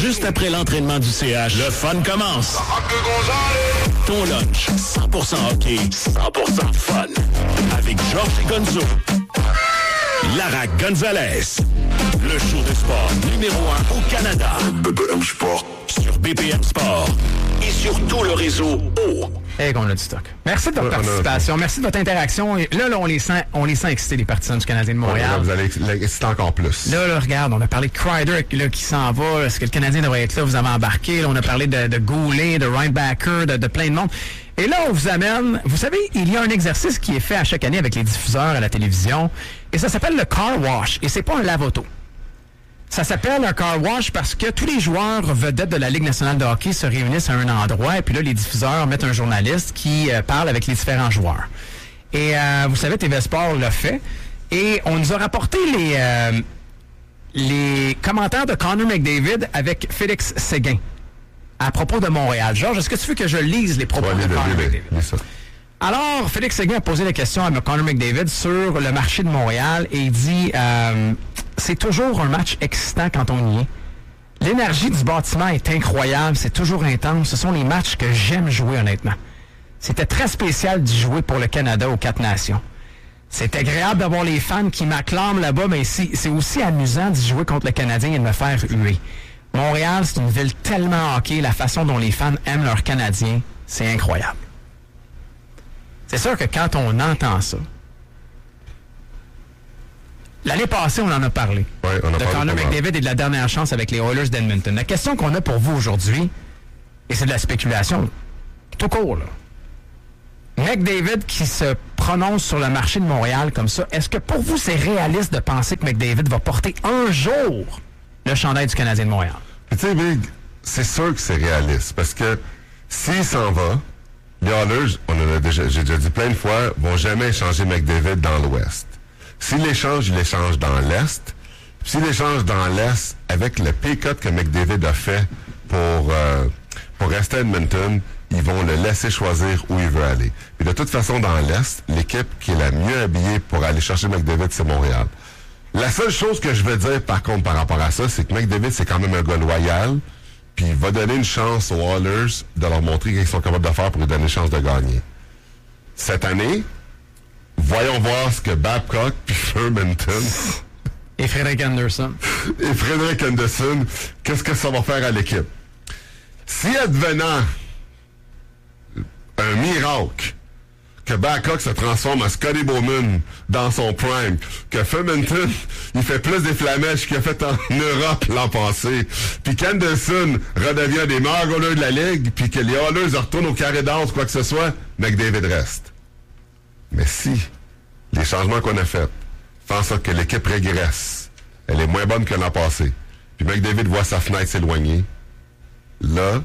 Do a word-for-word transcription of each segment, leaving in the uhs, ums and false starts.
Juste après l'entraînement du C H, le fun commence. Ton lunch, cent pour cent hockey, cent pour cent fun. Avec Georges Gonzo. Lara Gonzalez. Le show de sport numéro un au Canada. B P M Sport. Sur B P M Sport. Et sur tout le réseau O. Et qu'on a du stock. Merci de votre ouais, participation. Merci de votre interaction. Et là, là, on les sent, on les sent excités, les partisans du Canadien de Montréal. Ouais, là, vous allez l'exciter encore plus. Là, là, regarde, on a parlé de Kreider là, qui s'en va. Est-ce que le Canadien devrait être là? Vous avez embarqué. Là, on a parlé de, de Goulet, de Reinbacker, de, de plein de monde. Et là, on vous amène... Vous savez, il y a un exercice qui est fait à chaque année avec les diffuseurs à la télévision. Et ça s'appelle le car wash. Et c'est pas un lave-auto. Ça s'appelle un car wash parce que tous les joueurs vedettes de la Ligue nationale de hockey se réunissent à un endroit et puis là, les diffuseurs mettent un journaliste qui euh, parle avec les différents joueurs. Et euh, vous savez, T V Sport l'a fait. Et on nous a rapporté les, euh, les commentaires de Connor McDavid avec Félix Séguin à propos de Montréal. Georges, est-ce que tu veux que je lise les propos ouais, de Connor McDavid? Alors, Félix Séguin a posé la question à Connor McDavid sur le marché de Montréal et il dit euh, « C'est toujours un match excitant quand on y est. L'énergie du bâtiment est incroyable, c'est toujours intense. Ce sont les matchs que j'aime jouer, honnêtement. C'était très spécial d'y jouer pour le Canada aux Quatre Nations. C'est agréable d'avoir les fans qui m'acclament là-bas, mais c'est, c'est aussi amusant d'y jouer contre le Canadien et de me faire huer. Montréal, c'est une ville tellement hockey, la façon dont les fans aiment leurs Canadiens, c'est incroyable. » C'est sûr que quand on entend ça, l'année passée, on en a parlé. Ouais, on a de Connor McDavid et de la dernière chance avec les Oilers d'Edmonton. La question qu'on a pour vous aujourd'hui, et c'est de la spéculation, tout court, là. McDavid qui se prononce sur le marché de Montréal comme ça, est-ce que pour vous, c'est réaliste de penser que McDavid va porter un jour le chandail du Canadien de Montréal? Tu sais, Big, c'est sûr que c'est réaliste, parce que s'il s'en va, les Oilers, on en a déjà, j'ai déjà dit plein de fois, vont jamais échanger McDavid dans l'Ouest. S'ils l'échangent, ils l'échangent dans l'Est. S'ils l'échangent dans l'Est, avec le pay cut que McDavid a fait pour, euh, pour rester à Edmonton, ils vont le laisser choisir où il veut aller. Et de toute façon, dans l'Est, l'équipe qui est la mieux habillée pour aller chercher McDavid, c'est Montréal. La seule chose que je veux dire, par contre, par rapport à ça, c'est que McDavid, c'est quand même un gars loyal. Puis il va donner une chance aux Oilers de leur montrer qu'ils sont capables de faire pour lui donner une chance de gagner. Cette année, voyons voir ce que Babcock puis Fermenton... Et Frédéric Anderson. Et Frédéric Anderson, qu'est-ce que ça va faire à l'équipe? Si advenant un miracle, que Babcock se transforme en Scotty Bowman dans son prime, que Fermenton, il fait plus des flamèches qu'il a fait en Europe l'an passé, puis qu'Anderson redevient des meilleurs goalers de la Ligue, puis que les Oilers retournent au carré d'as, quoi que ce soit, McDavid reste. Mais si les changements qu'on a faits font en sorte que l'équipe régresse, elle est moins bonne que l'an passé, puis McDavid voit sa fenêtre s'éloigner, là,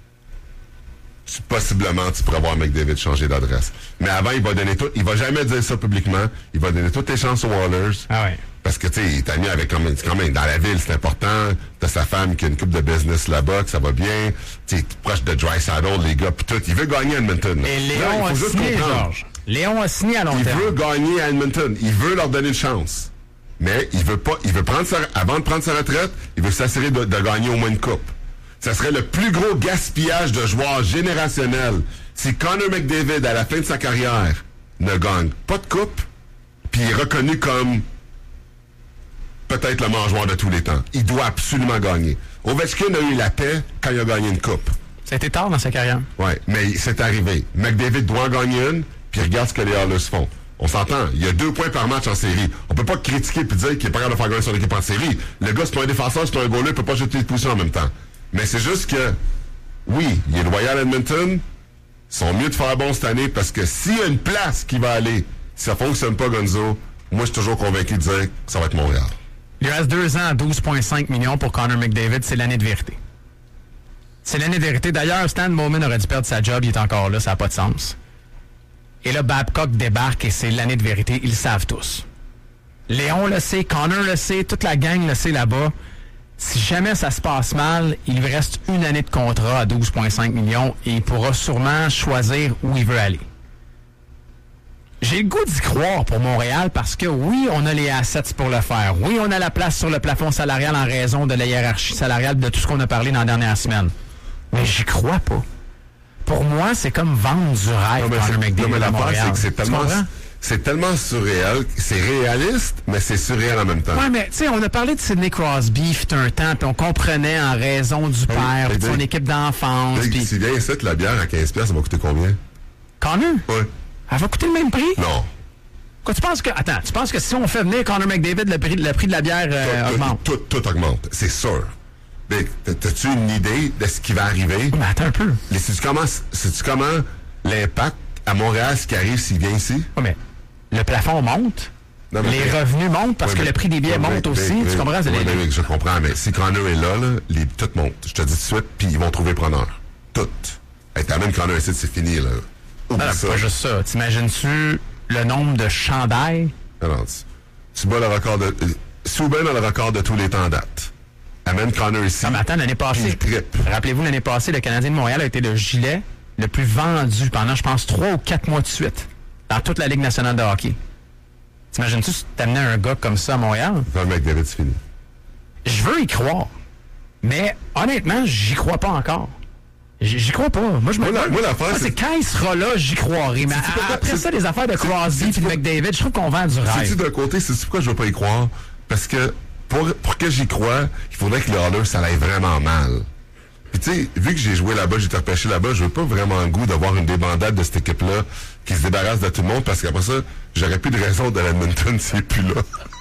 tu, possiblement, tu pourrais voir McDavid changer d'adresse. Mais avant, il va donner tout. Il va jamais dire ça publiquement. Il va donner toutes les chances aux Oilers. Ah ouais. Parce que, tu sais, il est ami avec quand même, quand même, dans la ville, c'est important. T'as sa femme qui a une couple de business là-bas, que ça va bien. Tu sais, proche de Draisaitl, les gars, pis tout. Il veut gagner à Edmonton. Là. Et Léon là, a signé, Georges. Léon a signé à long il terme. Il veut gagner à Edmonton. Il veut leur donner une chance. Mais il veut pas, il veut prendre sa, avant de prendre sa retraite, il veut s'assurer de, de gagner au moins une coupe. Ça serait le plus gros gaspillage de joueurs générationnels si Connor McDavid, à la fin de sa carrière, ne gagne pas de coupe, puis est reconnu comme peut-être le meilleur joueur de tous les temps. Il doit absolument gagner. Ovechkin a eu la paix quand il a gagné une coupe. Ça a été tard dans sa carrière. Oui, mais c'est arrivé. McDavid doit en gagner une, puis regarde ce que les Oilers font. On s'entend, il y a deux points par match en série. On peut pas critiquer et dire qu'il est pas capable de faire gagner son équipe en série. Le gars, c'est pas un défenseur, c'est pas un goaler, il peut pas jeter les positions en même temps. Mais c'est juste que, oui, il est loyal à Edmonton, ils sont mieux de faire bon cette année parce que s'il y a une place qui va aller, si ça fonctionne pas, Gonzo, moi, je suis toujours convaincu de dire que ça va être Montréal. Il reste deux ans à douze virgule cinq millions pour Connor McDavid, c'est l'année de vérité. C'est l'année de vérité. D'ailleurs, Stan Bowman aurait dû perdre sa job, il est encore là, ça n'a pas de sens. Et là, Babcock débarque et c'est l'année de vérité, ils le savent tous. Léon le sait, Connor le sait, toute la gang le sait là-bas. Si jamais ça se passe mal, il lui reste une année de contrat à douze virgule cinq millions et il pourra sûrement choisir où il veut aller. J'ai le goût d'y croire pour Montréal parce que oui, on a les assets pour le faire. Oui, on a la place sur le plafond salarial en raison de la hiérarchie salariale de tout ce qu'on a parlé dans la dernière semaine. Mais j'y crois pas. Pour moi, c'est comme vendre du rêve dans le McDavid non, mais à Montréal. C'est que c'est tellement, c'est tellement surréal. C'est réaliste, mais c'est surréal en même temps. Oui, mais tu sais, on a parlé de Sidney Crosby, fut un temps, puis on comprenait en raison du père, hey, de son hey, équipe d'enfance. Pis... Si bien ça, que la bière à quinze piastres, ça va coûter combien? Connor? Oui. Elle va coûter le même prix? Non. Quoi, tu penses que... Attends, tu penses que si on fait venir Connor McDavid, le prix, le prix de la bière euh, tout, augmente? Tout, tout, tout augmente, c'est sûr. Mais t'as-tu une idée de ce qui va arriver? Mais attends un peu. Sais-tu comment, sais-tu comment l'impact à Montréal, ce qui arrive s'il vient ici? Oui, mais le plafond monte. Non, mais les mais, revenus montent parce ouais, que mais, le prix des billets ouais, monte mais, aussi. Mais, tu comprends? Ouais, les... mais, je comprends, mais si Connor est là, là les, tout monte. Je te dis tout de suite, puis ils vont trouver preneur. Tout. Hey, t'amènes Connor ici, c'est fini, là. Oublie non, ça. Pas juste ça. T'imagines-tu le nombre de chandails? Alors, tu, tu bats le record de... Souben a le record de tous les temps dates. Amène Connor ici. Non, mais attends, l'année passée, rappelez-vous, l'année passée, le Canadien de Montréal a été le gilet le plus vendu pendant, je pense, trois ou quatre mois de suite dans toute la Ligue nationale de hockey. T'imagines-tu si t'amenais un gars comme ça à Montréal? Le McDavid, c'est fini. Je veux y croire, mais honnêtement, j'y crois pas encore. J'y crois pas. Moi, je me moi, la, moi, l'affaire, c'est... c'est quand il sera là, j'y croirai. Mais à, après ça, les affaires de Crosby et de McDavid, je trouve qu'on vend du rêve. C'est-tu d'un côté, c'est pourquoi je veux pas y croire? Parce que Pour, pour que j'y croie, il faudrait que le Oilers, ça aille vraiment mal. Puis tu sais, vu que j'ai joué là-bas, j'ai été repêché là-bas, je veux pas vraiment le goût d'avoir une débandade de cette équipe-là qui se débarrasse de tout le monde, parce qu'après ça, j'aurais plus de raison de l'Edmonton s'il n'est plus là.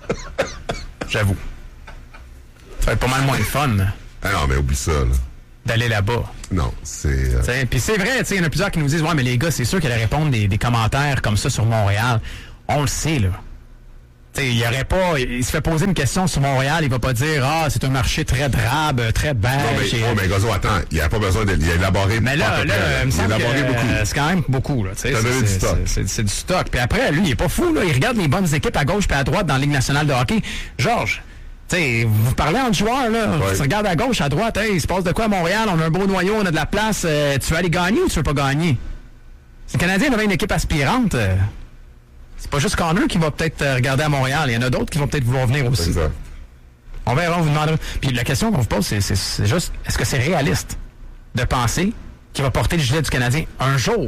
J'avoue. Ça va être pas mal moins de fun. Ah non, mais oublie ça, là. D'aller là-bas. Non, c'est... Euh... Puis c'est vrai, il y en a plusieurs qui nous disent « Ouais, mais les gars, c'est sûr qu'ils allaient répondre des, des commentaires comme ça sur Montréal. » On le sait, là. T'sais, il y aurait pas. Il se fait poser une question sur Montréal, il va pas dire ah c'est un marché très drabe, très beige. Non mais, et... oh, mais Gozo, attends, il n'y a pas besoin de l'élaborer. Mais là, là, il me semble que beaucoup. C'est quand même beaucoup là. C'est, c'est, du stock. C'est, c'est du stock. Puis après, lui, il est pas fou là. Il regarde les bonnes équipes à gauche puis à droite dans la Ligue nationale de hockey. Georges, tu sais, vous parlez entre joueurs là. Ouais. Tu regardes à gauche, à droite. Hey, il se passe de quoi à Montréal? On a un beau noyau, on a de la place. Euh, tu veux aller gagner ou tu veux pas gagner? Si le Canadien avait une équipe aspirante. Euh, C'est pas juste Connor qui va peut-être regarder à Montréal. Il y en a d'autres qui vont peut-être vouloir venir aussi. Exact. On verra, on vous demandera. Puis la question qu'on vous pose, c'est, c'est, c'est juste, est-ce que c'est réaliste de penser qu'il va porter le gilet du Canadien un jour?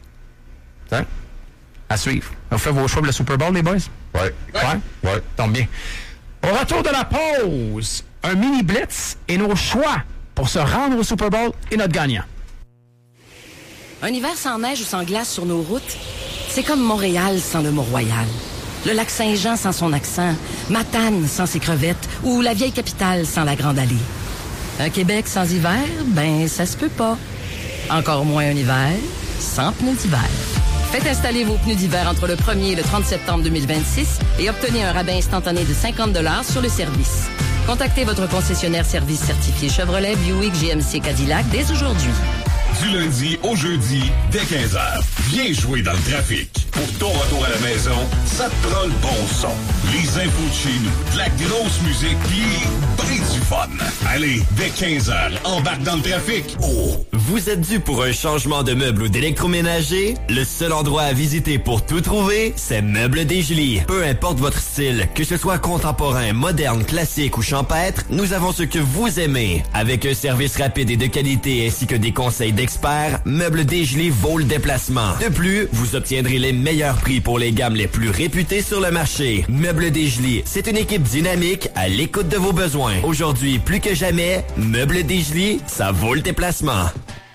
Hein? À suivre. Vous faites vos choix pour le Super Bowl, les boys? Oui. Ouais? Ouais. Tombe bien. Au retour de la pause, un mini blitz et nos choix pour se rendre au Super Bowl et notre gagnant. Un hiver sans neige ou sans glace sur nos routes, c'est comme Montréal sans le Mont-Royal, le lac Saint-Jean sans son accent, Matane sans ses crevettes ou la vieille capitale sans la Grande Allée. Un Québec sans hiver, ben ça se peut pas. Encore moins un hiver sans pneus d'hiver. Faites installer vos pneus d'hiver entre le premier et le trente septembre deux mille vingt-six et obtenez un rabais instantané de cinquante dollars sur le service. Contactez votre concessionnaire service certifié Chevrolet, Buick, G M C, Cadillac dès aujourd'hui. Du lundi au jeudi, dès quinze heures. Viens jouer dans le trafic. Pour ton retour à la maison, ça te prend le bon son. Les infos de chez nous, de la grosse musique, puis bris du fun. Allez, dès quinze heures, embarque dans le trafic. Oh! Vous êtes dû pour un changement de meuble ou d'électroménager? Le seul endroit à visiter pour tout trouver, c'est Meubles Desjolies. Peu importe votre style, que ce soit contemporain, moderne, classique ou champêtre, nous avons ce que vous aimez. Avec un service rapide et de qualité ainsi que des conseils d'experts, Meubles Desjolies vaut le déplacement. De plus, vous obtiendrez les meilleurs prix pour les gammes les plus réputées sur le marché. Meubles Desjolies, c'est une équipe dynamique à l'écoute de vos besoins. Aujourd'hui, plus que jamais, Meubles Desjolies, ça vaut le déplacement.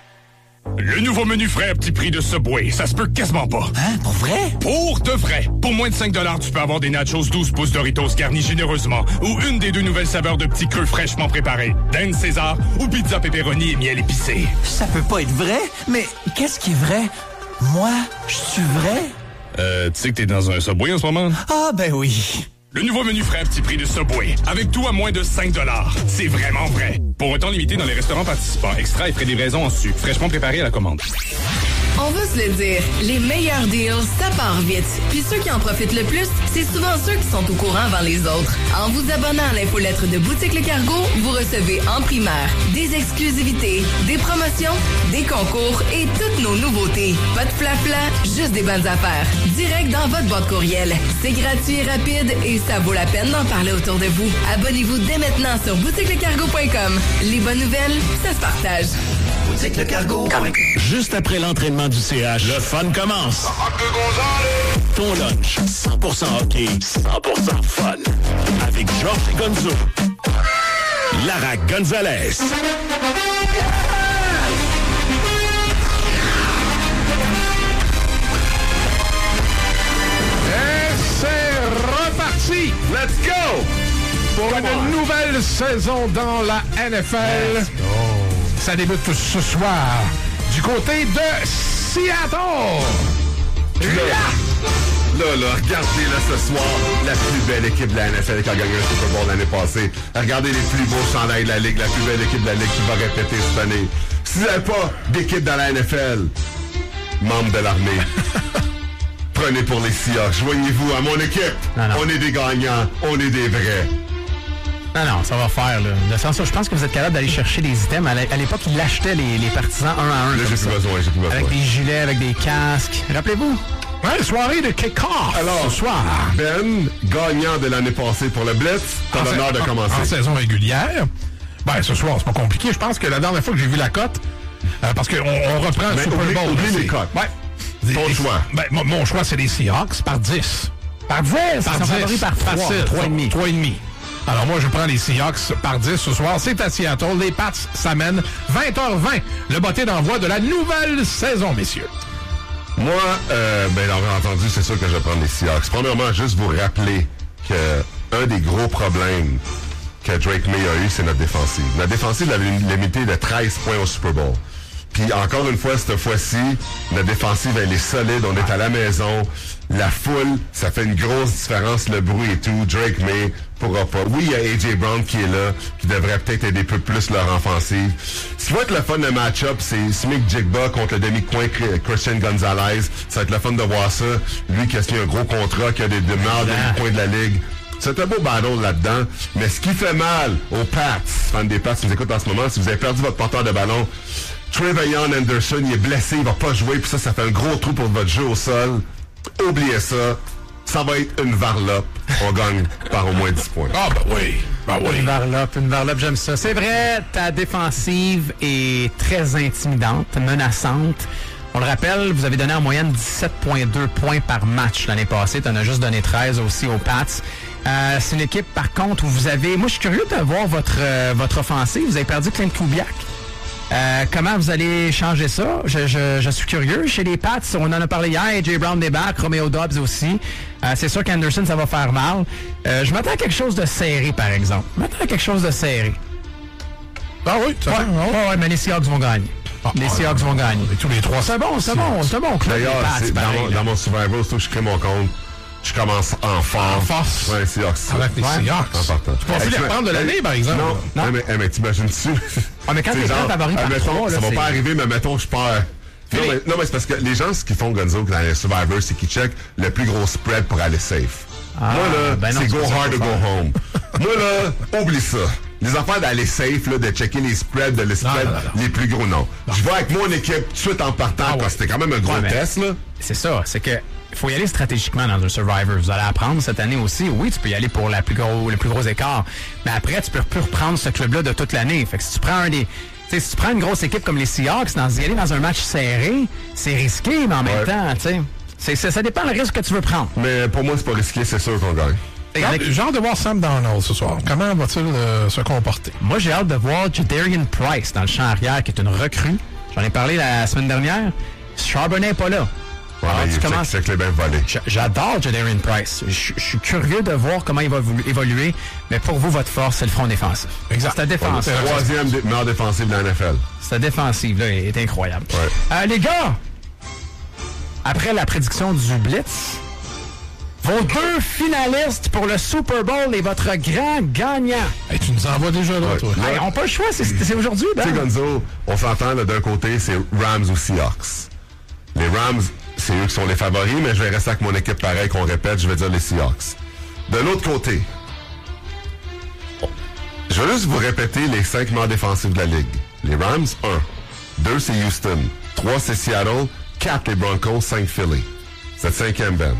Le nouveau menu frais à petit prix de Subway, ça se peut quasiment pas. Hein? Pour vrai? Pour de vrai. Pour moins de cinq dollars, tu peux avoir des nachos douze pouces Doritos garnis généreusement ou une des deux nouvelles saveurs de petits creux fraîchement préparés. Dan César ou pizza pepperoni et miel épicé. Ça peut pas être vrai? Mais qu'est-ce qui est vrai? Moi, je suis vrai? Euh, tu sais que t'es dans un Subway en ce moment? Ah, ben oui. Le nouveau menu frais à petit prix de Subway. Avec tout à moins de cinq dollars. C'est vraiment vrai. Pour un temps limité dans les restaurants participants. Extra et frais de livraison en su. Fraîchement préparé à la commande. On va se le dire, les meilleurs deals, ça part vite. Puis ceux qui en profitent le plus, c'est souvent ceux qui sont au courant avant les autres. En vous abonnant à l'infolettre de Boutique Le Cargo, vous recevez en primaire des exclusivités, des promotions, des concours et toutes nos nouveautés. Pas de flafla, juste des bonnes affaires. Direct dans votre boîte courriel. C'est gratuit et rapide et ça vaut la peine d'en parler autour de vous. Abonnez-vous dès maintenant sur boutique le cargo point com. Les bonnes nouvelles, ça se partage. Boutique Le Cargo. Juste après l'entraînement du C H, le fun commence. Ton lunch, cent pour cent hockey, cent pour cent fun. Avec Georges Gonzo. Lara Gonzalez. Et c'est reparti! Let's go! Pour une nouvelle saison dans la N F L. Ça débute ce soir du côté de Seattle. Là, là, là, regardez-là ce soir, la plus belle équipe de la N F L qui a gagné le Super Bowl l'année passée. Regardez les plus beaux chandails de la Ligue, la plus belle équipe de la Ligue qui va répéter cette année. Si vous n'avez pas d'équipe dans la N F L, membre de l'armée, prenez pour les Seahawks. Joignez-vous à mon équipe. Non, non. On est des gagnants, on est des vrais. Non, non, ça va faire, là. De sens, je pense que vous êtes capable d'aller chercher des items. À l'époque, ils l'achetaient, les, les partisans, un à un. Là, j'ai plus besoin, j'ai plus besoin. Avec des gilets, avec des casques. Rappelez-vous? Ouais, soirée de kick-off. Alors, ce soir. Ben, gagnant de l'année passée pour le Blitz, t'as En l'honneur de sa- commencer. En, en saison régulière. Ben, ce soir, c'est pas compliqué. Je pense que la dernière fois que j'ai vu la cote, euh, parce qu'on on reprend le Mais Super oublie- Bowl. oublie là, les c'est- cotes. Ouais. Ton Les- choix. Ben, mon, mon choix, c'est les Seahawks par dix. Par dix! Par Ils sont favoris dix. par trois. Facile. Trois et demi. trois et demi. Alors moi, je prends les Seahawks par dix ce soir. C'est à Seattle. Les Pats s'amènent vingt heures vingt. Le botté d'envoi de la nouvelle saison, messieurs. Moi, euh, ben, l'avoir entendu, c'est sûr que je vais prendre les Seahawks. Premièrement, juste vous rappeler que un des gros problèmes que Drake May a eu, c'est notre défensive. Notre défensive avait limité de treize points au Super Bowl. Puis encore une fois, cette fois-ci, notre défensive, elle est solide. On est à la maison. La foule, ça fait une grosse différence, le bruit et tout. Drake May pourra pas. Oui, il y a A J Brown qui est là, qui devrait peut-être aider peu plus leur offensive. Ce qui va être le fun de match-up, c'est Smith Jigba contre le demi-coin Christian Gonzalez. Ça va être le fun de voir ça. Lui qui a signé un gros contrat, qui a des, des meilleurs demi-coins de la Ligue. C'est un beau battle là-dedans. Mais ce qui fait mal aux Pats, fans des Pats qui nous écoutent en ce moment, si vous avez perdu votre porteur de ballon, Trevayon Anderson, il est blessé, il va pas jouer, puis ça, ça fait un gros trou pour votre jeu au sol. Oubliez ça. Ça va être une varlope. On gagne par au moins dix points. Ah, ben oui. Ben oui. Une varlope, une varlope, j'aime ça. C'est vrai, ta défensive est très intimidante, menaçante. On le rappelle, vous avez donné en moyenne dix-sept virgule deux points par match l'année passée. Tu en as juste donné treize aussi aux Pats. Euh, c'est une équipe, par contre, où vous avez... Moi, je suis curieux de voir votre, euh, votre offensive. Vous avez perdu Clint Kubiak. Euh, comment vous allez changer ça? Je, je, je suis curieux. Chez les Pats, on en a parlé hier, A J Brown débarque, Romeo Dobbs aussi. Euh, c'est sûr qu'Anderson, ça va faire mal. Euh, je m'attends à quelque chose de serré, par exemple. Je m'attends à quelque chose de serré. Ah oui, ça Ouais, fait, ah oui. ouais, ouais, mais les Seahawks vont gagner. Ah, les ah, Seahawks vont gagner. Et tous les trois. C'est bon, c'est bon, c'est bon. club, D'ailleurs, les Pats, c'est- dans, pareil, mon, là. dans mon Survivor, surtout que je crée mon compte, je commence en force. En force. Ouais, Seahawks. Avec les Ouais. Seahawks. En partant. Tu penses les reprendre de l'année, par exemple? Non, Non. non. mais, eh, mais t'imagines-tu? Ah, mais quand C'est t'es genre, favori par admettons, trois, là, ça va c'est- pas arriver, mais mettons que je perds. Non Philippe. mais, non, mais c'est parce que les gens, ce qu'ils font, Gonzo, dans les Survivor, c'est qu'ils checkent le plus gros spread pour aller safe. Ah, Moi, là, ben non, c'est c'est go pas ça hard qu'il or faut go faire. home. Moi, là, oublie ça. Les affaires d'aller safe, là, de checker les spreads, de les spreads non, non, non. les plus gros, non. Je vais avec mon équipe tout de suite en partant, Ah, parce ouais. que c'était quand même un gros Ouais, mais- test, là. C'est ça, c'est que il faut y aller stratégiquement dans un Survivor. Vous allez apprendre cette année aussi. Oui, tu peux y aller pour la plus gros, le plus gros écart. Mais après, tu peux plus reprendre ce club-là de toute l'année. Fait que si tu prends un des... Tu sais, si tu prends une grosse équipe comme les Seahawks, dans, y aller dans un match serré, c'est risqué, mais en même Ouais. temps, tu sais, c'est- c'est- ça dépend le risque que tu veux prendre. Mais pour moi, c'est pas risqué, c'est sûr qu'on gagne. Et avec- J'ai hâte de voir Sam Darnold ce soir. Comment va-t-il euh, se comporter? Moi, j'ai hâte de voir Jadarian Price dans le champ arrière, qui est une recrue. J'en ai parlé la semaine dernière. Charbonnet n'est pas là. Ouais, Alors, il tu check, commences- check les bains volés. J- J'adore Jadarian Price. Je je suis curieux de voir comment il va évolu- évoluer. Mais pour vous, votre force, c'est le front défensif. Exact. C'est ta défensive. Troisième dé- meilleure défensive de la N F L. Cette défensive-là est, est incroyable. Ouais. Euh, les gars, après la prédiction du Blitz, vos deux finalistes pour le Super Bowl et votre grand gagnant. Hey, tu nous envoies déjà là, Ouais. toi. Ouais. Hey, on n'a pas le choix, c'est c'est aujourd'hui, Ben. Tu sais, Gonzo, on s'entend, là, d'un côté, c'est Rams ou Seahawks. Les Rams, c'est eux qui sont les favoris, mais je vais rester avec mon équipe pareil qu'on répète, je vais dire les Seahawks. De l'autre côté, je vais juste vous répéter les cinq meilleurs défensifs de la Ligue. Les Rams, un. deux, c'est Houston. trois, c'est Seattle. quatre, les Broncos. cinq, Philly. C'est le cinquième, Ben.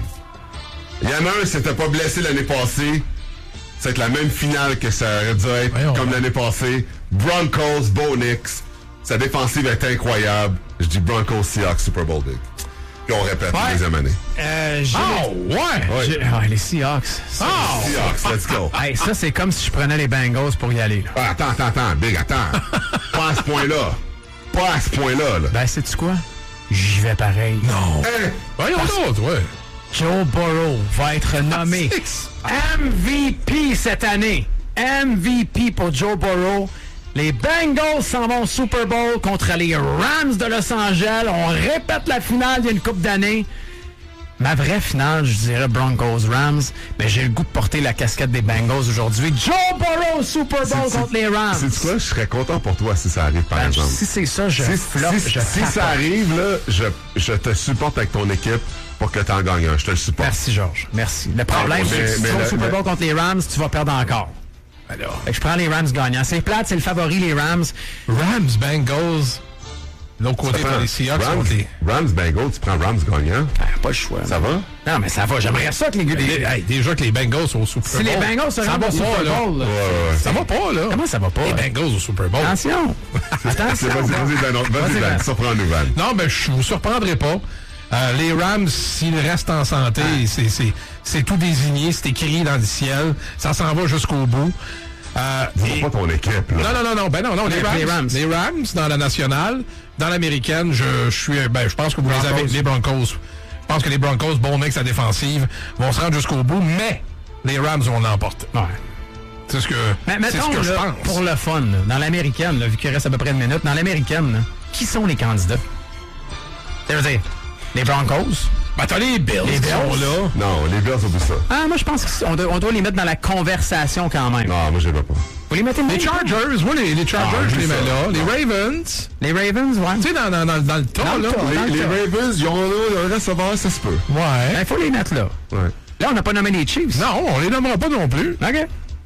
Il y en a un, s'était pas blessé l'année passée. C'est la même finale que ça aurait dû être Voyons, comme ouais. l'année passée. Broncos, Bo Nix. Sa défensive est incroyable. Je dis Broncos, Seahawks, Super Bowl Big. Puis on répète Ouais. la deuxième année. Euh, j'ai- Oh, ouais! Ouais. j'ai- ah, les Seahawks. Ça, Oh! Seahawks, let's go. hey, ça, c'est comme si je prenais les Bengals pour y aller. Là. Ah, attends, attends, attends, Big, attends. Pas à ce point-là. Pas à ce point-là, là. Ben, sais-tu quoi? J'y vais pareil. Non. Hein? Voyons d'autres, ouais. Joe Burrow va être nommé Six. M V P cette année. M V P pour Joe Burrow. Les Bengals s'en vont au Super Bowl contre les Rams de Los Angeles. On répète la finale il y a une couple d'années. Ma vraie finale, je dirais Broncos-Rams, mais j'ai le goût de porter la casquette des Bengals aujourd'hui. Joe Burrow, Super Bowl C'est- contre les Rams. C'est quoi? Je serais content pour toi si ça arrive, par Ben, exemple. si c'est ça, je Si, floppe, si- je si capote. ça arrive, là, je, je te supporte avec ton équipe pour que tu en gagnes un. Je te le supporte. Merci, Georges. Merci. Le problème, Ah, c'est mais- que si mais tu vas au le- Super le- Bowl contre les Rams, tu vas perdre encore. Alors, Fait que je prends les Rams gagnants. C'est plate, c'est le favori, les Rams. Rams, Bengals. L'autre côté, Attends, t'as les Seahawks Rams, contre les... Rams, Bengals, tu prends Rams gagnant. Ah, pas le choix. Ça va? Non, mais ça va. J'aimerais ça que les gars... Les- hey, déjà que les Bengals sont au Super Si Bowl. les Bengals se ça rendent va au Super pas, là. Bowl, là. Ouais, ouais, ouais. Ça va pas, là. Comment ça va pas? Les hein? Bengals au Super Bowl. Attention. Attention. C'est- Vas-y, vas-y, Ben. Vas-y, Vas-y, Ben. Ben. Surprends-nous, Ben. Non, mais je vous surprendrai pas. Euh, les Rams, s'ils restent en santé, c'est, c'est, c'est tout désigné, c'est écrit dans le ciel. Ça s'en va jusqu'au bout. Euh, Dis-moi et- pas ton équipe, là. Non, non, non, non, ben non, non, les, Les- Rams, les Rams. les Rams dans la nationale, dans l'américaine, je, je suis, ben, je pense que vous les avez, les Broncos. Je pense que les Broncos, bon mec, sa défensive, vont se rendre jusqu'au bout, mais les Rams vont l'emporter. Ouais. C'est ce que, Mais c'est mettons, ce que je là, pense. pour le fun, là, dans l'américaine, là, vu qu'il reste à peu près une minute, dans l'américaine, là, qui sont les candidats? Je veux dire, les Broncos? Ben, t'as les Bills, Les qui sont Bills? là. Non, les Bills, oublie ça. Ah, moi, je pense qu'on doit, on doit les mettre dans la conversation quand même. Non, moi, je les veux pas. Vous les mettez Les même pas? Chargers, moi, les, les Chargers, Ah, je les c'est mets ça. là. Les Ravens, Les Ravens, ouais. tu sais, dans, dans, dans, dans le tas, Dans le là. tas. Les- Dans le Les, les tas. Ravens, ils ont là, un receveur, ça se peut. Il Ouais. faut les mettre là. Ouais. Là, on n'a pas nommé les Chiefs. Non, on les nommera pas non plus. OK.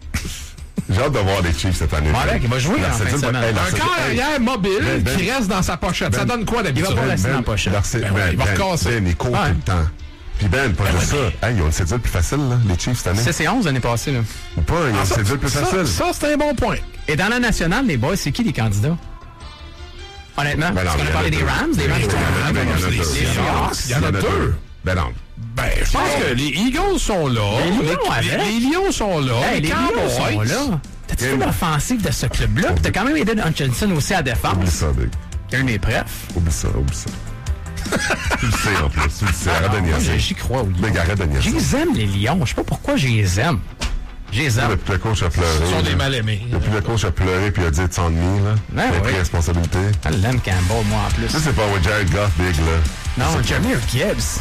J'ai hâte de voir les Chiefs cette année. Ouais, il va jouer La en fin de cédule va- semaine. hey, la Un cédule- corps hey, arrière mobile Ben, Ben. qui reste dans sa pochette. Ça Ben. donne quoi d'habitude? Il va pas rester Ben, dans la pochette. leur cé- Ben ouais, Ben, il va Ben, recasser. Ben, il court Ouais. tout le temps. Puis Ben, pas juste ouais, ça. Hey, ils ont une cédule plus facile, là, les Chiefs, cette année. Ça, c'est onze l'année passée, là. Ou pas, ils ont une Ça, cédule plus ça, facile. ça, c'est un bon point. Et dans la nationale, les boys, c'est qui les candidats? Honnêtement, Ben non, parce qu'on il y a en parlé a des deux. Rams, des Il y en a Rams. deux. Ah, Ben, il y en a les deux. Seahawks, il y en a deux. Ben non. Ben, je pense que les Eagles sont là. Les Lions les, avec. les Lions sont là. Hey, les Lions sont Cowboys. là. T'as-tu vu Game. l'offensive de ce club-là? Puis t'as quand même Aiden Hutchinson aussi à Oublie défense. ça, Big. C'est un de mes prefs. Oublie ça, oublie ça. Tu le sais, en plus. Tu le sais. Arrête de Moi, niaiser. J'y crois, oui. Big, arrête de Je niaiser. les aime, les Lions. Je sais pas pourquoi je les aime. Je les aime. Depuis le coach a pleuré. Ils sont des là. mal-aimés. Depuis le coach a pleuré puis il a dit it's on me, là. Ben Il a oui. pris responsabilité. Je l'aime Campbell, moi, en plus. Ça, c'est pas ouais, Jared Goff, Big, là. Non, Jameer Gibbs.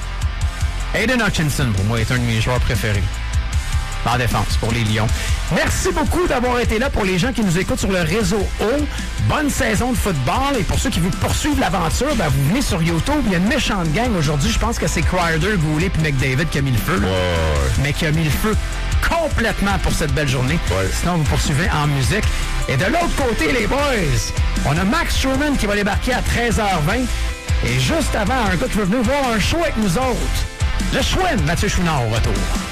Aiden Hutchinson, pour moi, est un de mes joueurs préférés. En défense, pour les Lions. Merci beaucoup d'avoir été là pour les gens qui nous écoutent sur le réseau O. Bonne saison de football. Et pour ceux qui veulent poursuivre l'aventure, ben, vous venez sur YouTube. Il y a une méchante gang aujourd'hui. Je pense que c'est Crider, Goulet puis McDavid qui a mis le feu. là. Ouais. Mais qui a mis le feu complètement pour cette belle journée. Ouais. Sinon, vous poursuivez en musique. Et de l'autre côté, les boys, on a Max Truman qui va débarquer à treize heures vingt. Et juste avant, un gars qui veut venir voir un show avec nous autres. Le Chouin, Mathieu Chouinard au retour.